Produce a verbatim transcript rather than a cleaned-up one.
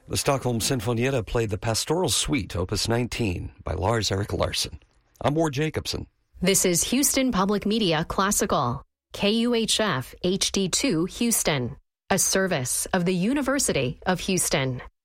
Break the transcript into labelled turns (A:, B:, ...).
A: The Stockholm Sinfonietta played the Pastoral Suite, Opus nineteen, by Lars Erik Larsson. I'm Ward Jacobson.
B: This is Houston Public Media Classical, K U H F H D two Houston, a service of the University of Houston.